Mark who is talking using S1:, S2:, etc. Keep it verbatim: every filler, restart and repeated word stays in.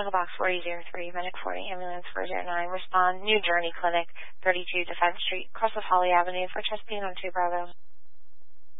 S1: Chicago Box four zero three, Medic forty, Ambulance four zero nine, respond, New Journey Clinic, thirty-two Defense Street, across of Holly Avenue for chest pain on two Bravo.